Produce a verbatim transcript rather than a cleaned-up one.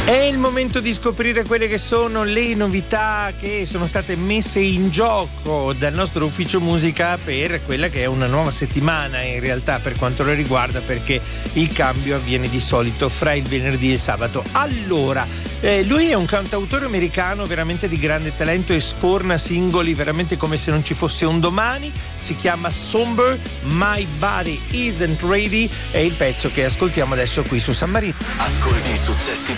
È il momento di scoprire quelle che sono le novità che sono state messe in gioco dal nostro ufficio musica per quella che è una nuova settimana, in realtà, per quanto lo riguarda, perché il cambio avviene di solito fra il venerdì e il sabato. Allora, eh, lui è un cantautore americano veramente di grande talento e sforna singoli veramente come se non ci fosse un domani. Si chiama Somber, My Body Isn't Ready, è il pezzo che ascoltiamo adesso qui su San Marino. Ascolti i successi